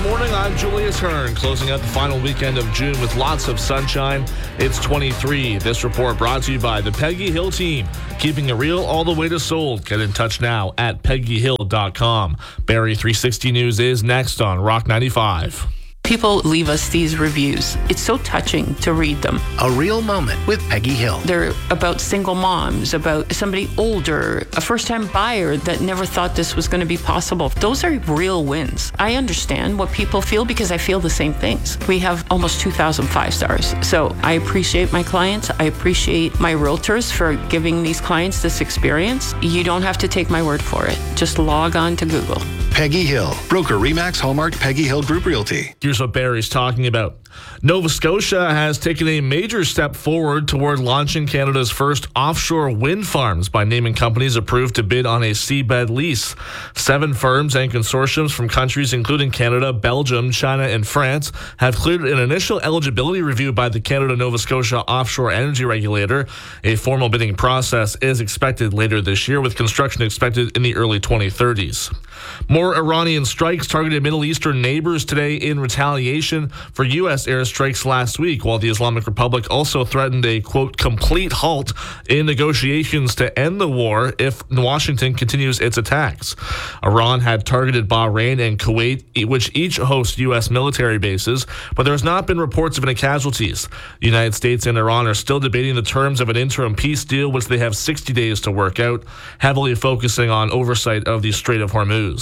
morning. I'm Julius Hearn, closing out the final weekend of June with lots of sunshine. It's 23. This report brought to you by the Peggy Hill team, keeping it real all the way to sold. Get in touch now at peggyhill.com. Barrie 360 News is next on Rock 95. People leave us these reviews. It's so touching to read them. A real moment with Peggy Hill. They're about single moms, about somebody older, a first-time buyer that never thought this was going to be possible. Those are real wins. I understand what people feel because I feel the same things. We have almost 2,000 5-stars. So I appreciate my clients. I appreciate my realtors for giving these clients this experience. You don't have to take my word for it. Just log on to Google. Peggy Hill, broker Remax Hallmark Peggy Hill Group Realty. Here's what Barrie's talking about. Nova Scotia has taken a major step forward toward launching Canada's first offshore wind farms by naming companies approved to bid on a seabed lease. 7 firms and consortiums from countries including Canada, Belgium, China, and France have cleared an initial eligibility review by the Canada-Nova Scotia Offshore Energy Regulator. A formal bidding process is expected later this year, with construction expected in the early 2030s. More Iranian strikes targeted Middle Eastern neighbors today in retaliation for U.S. airstrikes last week, while the Islamic Republic also threatened a, quote, complete halt in negotiations to end the war if Washington continues its attacks. Iran had targeted Bahrain and Kuwait, which each host U.S. military bases, but there has not been reports of any casualties. The United States and Iran are still debating the terms of an interim peace deal, which they have 60 days to work out, heavily focusing on oversight of the Strait of Hormuz.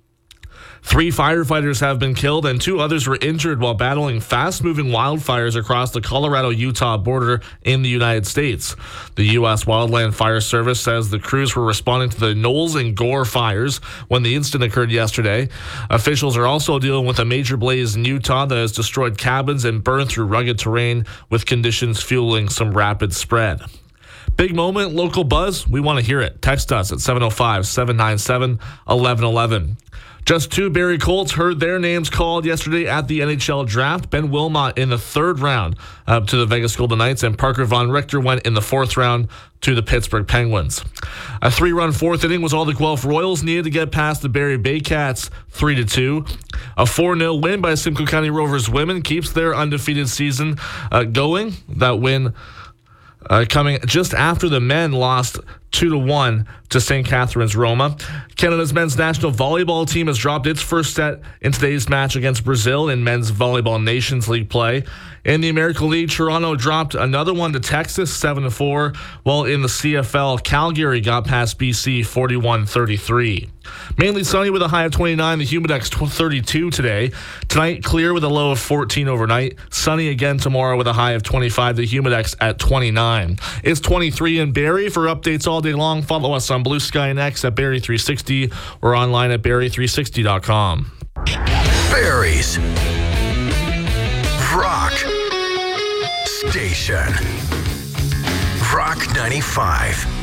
3 firefighters have been killed and 2 others were injured while battling fast-moving wildfires across the Colorado-Utah border in the United States. The U.S. Wildland Fire Service says the crews were responding to the Knowles and Gore fires when the incident occurred yesterday. Officials are also dealing with a major blaze in Utah that has destroyed cabins and burned through rugged terrain, with conditions fueling some rapid spread. Big moment, local buzz? We want to hear it. Text us at 705-797-1111. Just 2 Barrie Colts heard their names called yesterday at the NHL draft. Ben Wilmot in the 3rd round to the Vegas Golden Knights, and Parker Von Richter went in the 4th round to the Pittsburgh Penguins. A 3-run 4th inning was all the Guelph Royals needed to get past the Barrie Baycats 3-2. A 4-0 win by Simcoe County Rovers women keeps their undefeated season going. That win coming just after the men lost 2-1 to St. Catharines Roma. Canada's men's national volleyball team has dropped its first set in today's match against Brazil in men's volleyball Nations League play. In the American League, Toronto dropped another one to Texas 7-4, while in the CFL, Calgary got past BC 41-33. Mainly sunny with a high of 29, the Humidex 32 today. Tonight, clear with a low of 14 overnight. Sunny again tomorrow with a high of 25, the Humidex at 29. It's 23 in Barrie. For updates all day long, follow us on Blue Sky and X at Barrie 360 or online at Barrie360.com. Barrie's Rock Station. Rock 95.